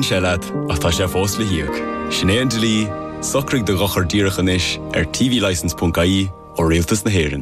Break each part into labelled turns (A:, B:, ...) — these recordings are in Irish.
A: Seilad ach tá sé fós le hiag. Sinéad Lí, socraigh de gachar díreach inis tvlicense.ie ó Rialtas na Héireann.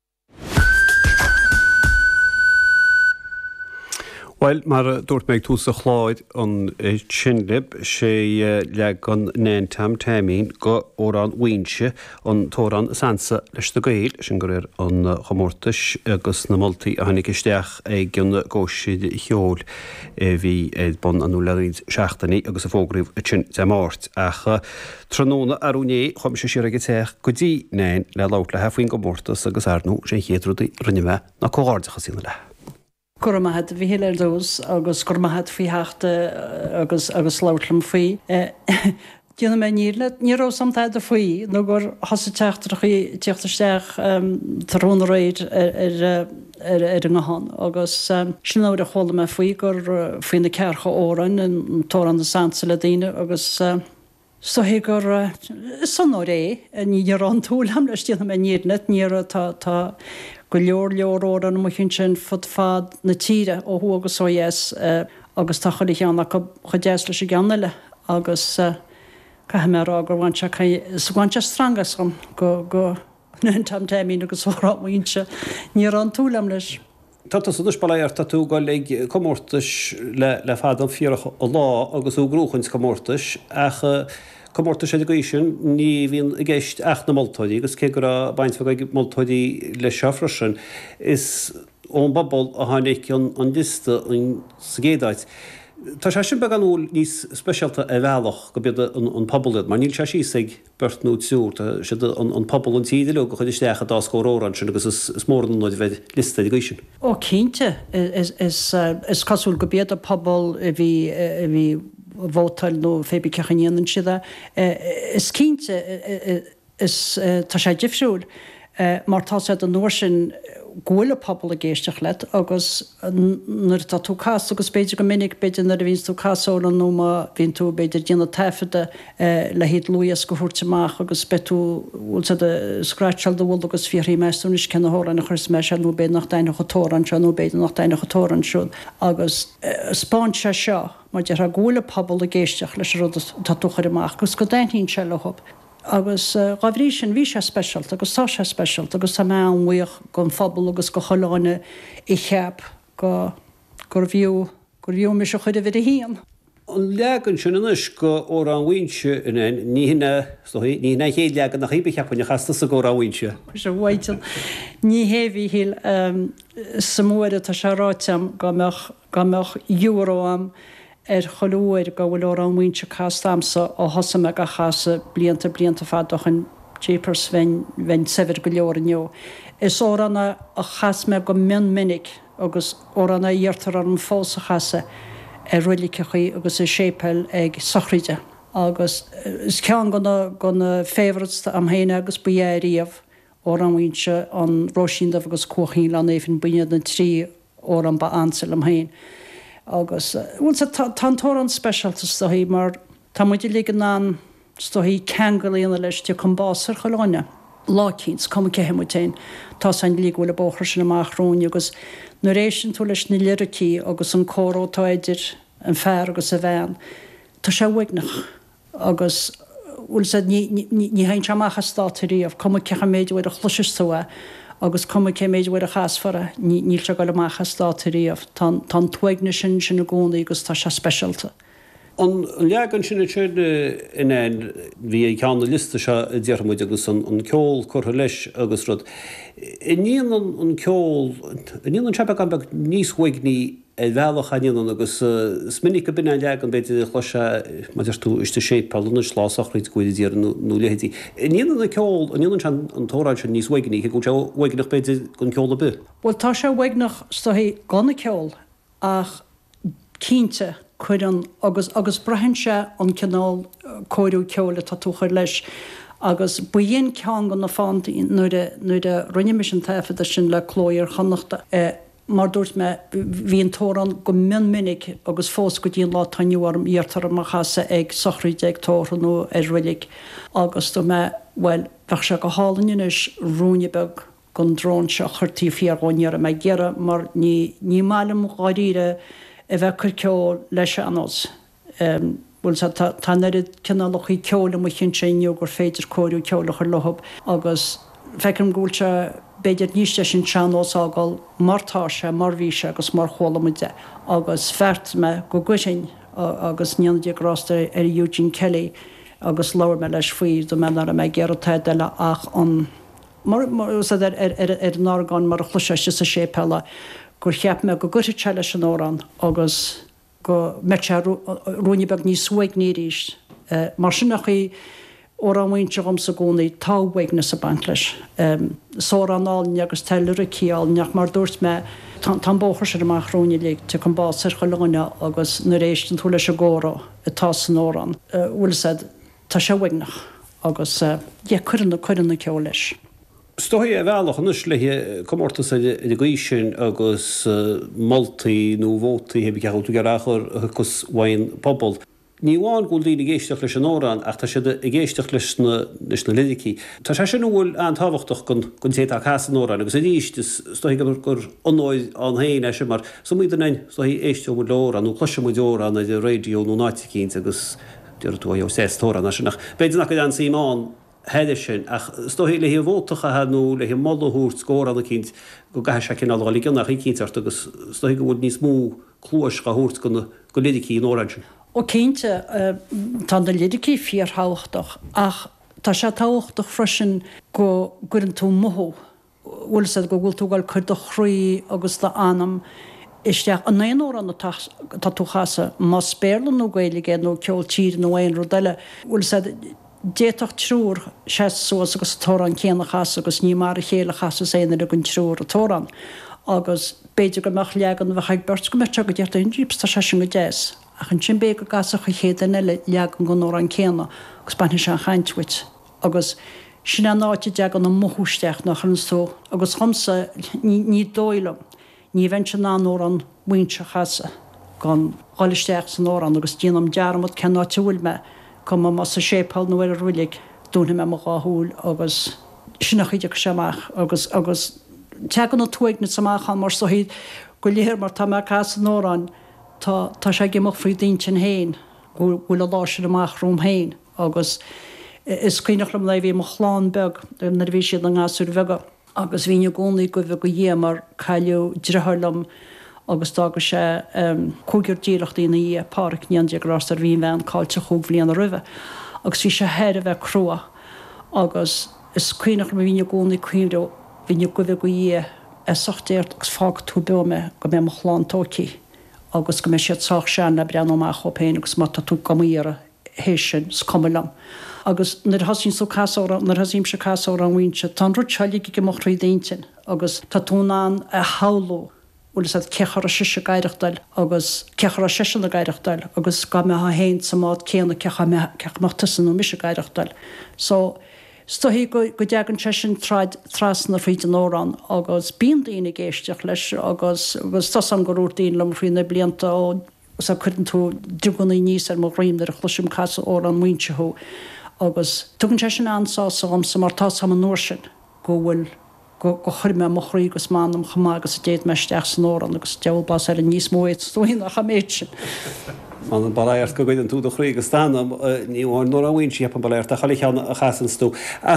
B: Well, mar dúirt méid tú sa chláid an sinlib sé le gan néintam téimín go órán uinse an tóran sansa leis do gail sin gur an chomórtas agus na moltaí a hanig isteach ag gin góisiid cheol bhí bon anú leríd seachtaí agus a fógraíh a sin sé máirt ach tróna arúné chum sé siar aige teach go dtí néin le lát le hefuoin go mórtas agus airnú sé chéadrúdaí rinne na cóáirdecha sína le.
C: Cormahad bhí héile dós agus cormahad fao heachta agus láutlam faoi. Díana mé níle níró samtáid a faoi nó gur hasasa teachtarchaí teachtarsteach tarróna réid ar an gahan agus sin áir a chola me faoi gur faoin na cearcha órain an tóran na sansa le daine agus so hé gur san ó ré ní an túlam leis díana mé níle níra tá go leor an mo chin sin fud fad na tíre ó thu agus óhéas agus tá chuir cheanna chudéas leis ganile agus cai mé gur bhaintse strangas go tam téimín agus óráhaintse ní an túlam leis.
B: Tá sa dúspalaíart tú go le commórtas le fad an fíorach ó lá agus ó grúchains commórtas ach Comórtas education ní bhíon a gceist ach na moltóidí, agus cé gur a baint bheith moltóidí le seafrasin is ón bobbal a tháinig an lista an sagédáid. Tá sé sin be an úl níos speisialta a bhealach go bead an poblad, mar níl sé síigh bert nó túúr si an pobl an tíidir go chuid isteach a dá scóróran sin agus is mór an nóid bheith lista education.
C: Ó cínte is cosúil go bead a pobl bhí bhótal nó fébi cechannéanaan siad is cínte tá sé difriúil mar tá sé an nuair sin ghfuil pobl a géisteach le agus nuair tá tú cas agus beidir go minic beidir na a vín tú casóla nó vín tú beidir díanana taifide le héad luas go thuirteach agus betú bhúlsa de scratchal do bhil agus fihí meún is cena hóra na chus me se nó béid nach daine chotóran se nó beidir nach daine chotóran siún agus spáint se seo mar de a ghúla pobl a géisteach leis rud tá tuchar amach gus go daithín se lehop. Agus gabhrí sin bhí sé speisialt agus tá sé speisialt agus tá me anmhaoch gon fphobal agus go choláine I cheap gur bhíú me se chuid a bhid a hían.
B: An legan sin inis go ó an bhaintse ní chéad legan nach híbe cheappaine chasta sa go bhaintse.
C: Se bhhaidil ní héhí híl samúide tá se ráiteam go meach eúróam cholúir go bhfuil an bhaintse castamsa ó thosa me go chaasa blianta fadach an Japers vein 7 go leor neo. Is óranna a chas me go minic agus óranna dheartar an fósa chasa rulicechaí agus sépel ag sochríide. Agus is cean gona févrasta am héine agus buéiríomh ó an bhaintse an roisíndamh agus cuachaí an éfinn buine den trí ó an ba ansel am héin. Agus bhfuil tátór an speisialtas do hí mar tá muidir lí ná stohí ceangaíonna leis tí chumbásar choláine. Lácíns cum cehémutéin tá san lí bhfuil bóchar sin amachróin agus nó rééis sin tú leis na liratí agus an córótáidir an fearr agus a bhean. Tá sé bhuiignach agus bhfuil ní hain seachchas státaríomh cum cecha méid bhfuil a chluisiúa agus cum méid bhfuir a chasfara níl se go amachchas státaríomh tá tuaigna sin na gcónaí agus tá se speisialta.
B: An legan sinna tíirne in bhí ceanna lista se ddéarmid agus an ceol chutha leis agus rud. Níon an ceol níon an tepa gan níos chuigní bhealach aíon agus sminnig go bine legan beidir chluise maidir tú iste sépalúna slásachraid goide díar nó lehétí. Níon an ceol níon an tóráid sin níos huiigní, go te huiignach beidir gon ceola bu.
C: Bhil tá sé huiignach stohí ganna ceol ach cínte chuidan agus brehanse an cinál cóirú ceola tá túchair leis agus buon cean gan na fátaí nuair a rinne sin taifid sin le chlóir channachta. Mar dúirt me bhíon tóran go minic agus fós go dtíon lá tainúarm íartar amachchasa ag sochraide ag tóran nó rilig agus do me bhfuil bheith se go hálanis rúnebeg gon drón se chuirtíí fiarháinear a me ggéire mar ní málam gáíre a bheith chur ceol leis anós. bhfuil tá nuid cinálach í ceola mu chin sinniu gur féidir cóirú ceolach ar lohab agus fecinn gúilte beidir níiste sin seanáságáil martáise, marhíse agus mar cholamuide agus fert me go guisin agus neandiagrásta ar Eugene Kelly agus leir me leis faoí do menar a me ggéirtá deile ach an mar nágan mar a chluise sa sépela gur cheap me go gurir teile an órán agus go mete rúnibeg ní suig níríist. Mar sin nach í óráhainte gom sa gúnaí táhaigna sa bankleis. Sóránáilne agus teile cíáil neach mar dúirt me tá bóchar sé amach rónne lé te chun bá ar choáine agus na rééis an túla se ggórá atá san órán. Bhfuil sé tá sé bhagnach agus chuanna ce leis.
B: Stoí a bhealach nus le comórtas i gaisin agus moltaí nó bhótaí heb ceú garachar chus bhain pobl. Ní bháin gúil dí géisteach leis an órán ach tá sé i géisteach leis na lidicí. Tá sé sin bhfuil an táhachtach gon sé a casa an órán, agus a díos stoí gur onóid an héin se mar sa muidirnain stoí éiste bhfuil órán nó chluise mu órán na radio nó náiticín agus dúir tú ó 6 órán na sinach. Beidir nach an síán heidir sin ach stoí le hí bhótacha nó le hí mollúirt scór an cinint go gaithe se cin áí gan nach cinart agus stoí go bhfuil níos mú clúis go thuirt go lidicí an órán sin.
C: Ó cénte tá na lidicí fíorthachtach ach tá sé táhachtach freisin go gurann tú mothú bhfuil sé go bhfuil túgáil chuir do chruí agus de anam isteach an 9 óra tá tú chaasa má spéirlan nó gaelige nó ceol tír nó éon rodile bhfuil sé déach trúr sé suas agus tórán céanna chaasa agus ní mar a chéile chaasa éanaar a gon trúr a tórán agus beidir go meach legan bheit chaag bert go me go deart an ddíps tá sé sin go déas. Ach an sin bé go gasach a chéan eile legan go nóir an céanna agus banne se an chainthuiit. agus sin an áte deag an mothúisteach nach an só, agus chumsa ní dóilem, ní bhain se ná nóir an muinte chaasa gan gáilisteach san órán agus díanam dearmod cenáte bhfuil me cum mas a sépal nó ar a ruúlig dúna me mo gáthúil agus sinach idir seach agus teag an tuaigna samachchan mar so híd go léir mar tá me casa an órán tá sé gimach faoi daintin héin bhfuil a láisiir amach rúm héin agus is cuineach lem le bhí mo chláán beg na bhí siad an gáú bhega agus bhíine gcónaí go bheith go dhéamar caiú ddrethlam agus tá go sé cúgur díirecht ína í páric neandiagrás ar bhíon bhean cáilte chuúg bblion a rih agus bhí sé heir a bheith crua agus is cuineach le bhíine gcónaí cuiirú bhíine go bheith go dhé sochtéirt agus fág tú beome go mé mo chláán tócií agus go mé siad soach sean le brean amach opéin agus má tú gomíar hééis sin scomelam. agus nar hasín so casóra nar hasím se casóra an bhaintse tá ru tealaigh go mochraí daintin agus tá túnán a háló bhfuil a cechar a siise gaiireachtail agus cechar a siise na gaiireachtail agus ga me ha héin sa mád céanna ceachmachtasan ó mis gaiireachtail. So stohí go deagan se sin tras na fríd an órán agus bíon daoine géisteach leis agus tas an goúir daon lem frína blianta ó sa chuann tú drúganna níos ar mo réimnar a chluisiim casa ó an muintethú agus tugann se sin ansá am sa martá sam an nóir sin go bhfuil go chuirme mo chraí agus mánam chamá agus a déad meisteach san órán agus deabhbás ar a níos móid stohína a chaméid sin.
B: Man an baléirt go gaiid an túd a chraí agus stanam níháin nóir a bhain siap an baléirt a chalichan a chasanstú.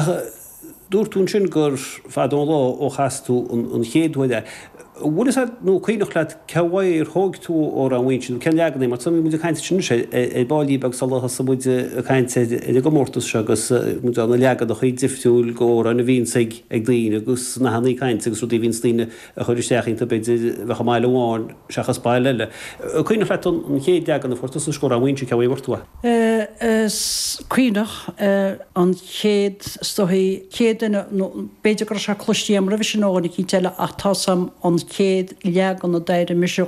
B: Dúirtún sin gur fadón lá ó chaú an chéadhuiide. Bhfuil is nó chuoinech le cehair thug tú ó an bhain ce leaganí mar sam muidir caiinte sin sé bailí bag salachas sa muide caiinte go mórtas se agus mu anna leagad a chuid difriúil go an na bhín ag daoine agus na hanaí caiinte agus rudí hín slíine a chuidir seachínta beidir bhecha máile bháin seachas bail eile. Chuoinech le an chéad leagan na fortas a scór an bhain cehairtú.
C: Cuoinech an chéad stohí chéad beidir go se chlostíam ra sin ánig í teile atásam an céad leagan na daire misisegá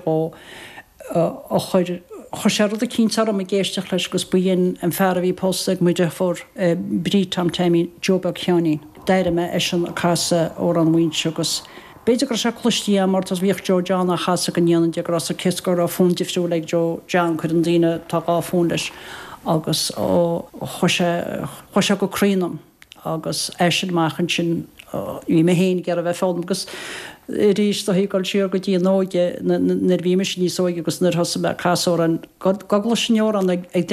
C: chuir séad a cíntar am géisteach leis gus buon an fear a bhí postag muidir for brítam téimi Jobbag cheanní. Daire me é sin casa ó an bhaintse agus beidir go se chlostíam mar tas bhíoh Jo John a chaasa go níanaan deagras a cisgur a fún difriú le Jo John chun an daine tá á fún leis agus chuise go críanam agus é sin maichen sin í mé héin gar a bheith fém agus rís hí gáil siar go dtí nóide nar bhí mis ní sóige agus nar thosa me cáóran gogla sneoran ag